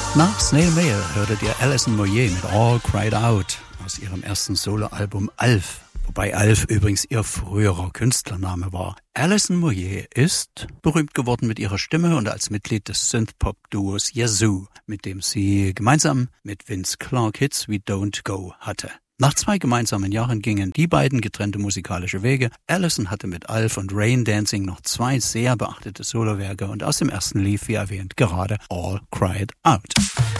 Nach Snail Mail hörtet ihr Alison Moyet mit All Cried Out aus ihrem ersten Soloalbum Alf. Wobei Alf übrigens ihr früherer Künstlername war. Alison Moyet ist berühmt geworden mit ihrer Stimme und als Mitglied des Synthpop-Duos Yazoo, mit dem sie gemeinsam mit Vince Clarke Hits wie Don't Go hatte. Nach 2 gemeinsamen Jahren gingen die beiden getrennte musikalische Wege. Alison hatte mit Alf und Rain Dancing noch 2 sehr beachtete Solowerke und aus dem ersten lief, wie erwähnt, gerade All Cried Out.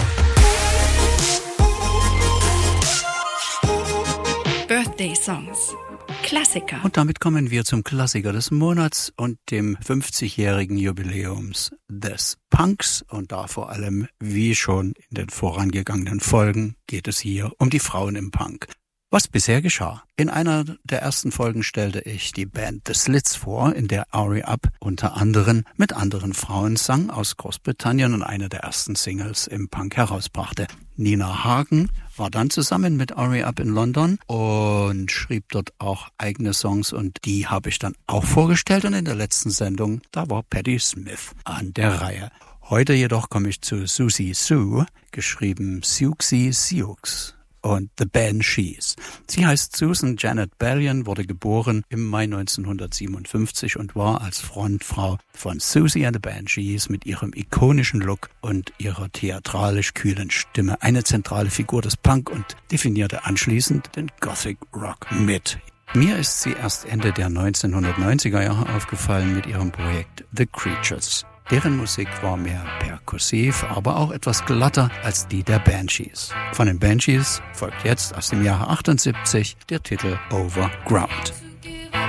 Birthday Songs. Klassiker. Und damit kommen wir zum Klassiker des Monats und dem 50-jährigen Jubiläums des Punks. Und da vor allem, wie schon in den vorangegangenen Folgen, geht es hier um die Frauen im Punk. Was bisher geschah? In einer der ersten Folgen stellte ich die Band The Slits vor, in der Ari Up unter anderem mit anderen Frauen sang aus Großbritannien und eine der ersten Singles im Punk herausbrachte. Nina Hagen war dann zusammen mit Ari Up in London und schrieb dort auch eigene Songs und die habe ich dann auch vorgestellt und in der letzten Sendung, da war Patti Smith an der Reihe. Heute jedoch komme ich zu Siouxsie Sioux, geschrieben Siouxsie Sioux. Und The Banshees. Sie heißt Susan Janet Ballion, wurde geboren im Mai 1957 und war als Frontfrau von Siouxsie and the Banshees mit ihrem ikonischen Look und ihrer theatralisch kühlen Stimme eine zentrale Figur des Punk und definierte anschließend den Gothic Rock mit. Mir ist sie erst Ende der 1990er Jahre aufgefallen mit ihrem Projekt The Creatures. Deren Musik war mehr perkussiv, aber auch etwas glatter als die der Banshees. Von den Banshees folgt jetzt aus dem Jahre 78 der Titel Overground.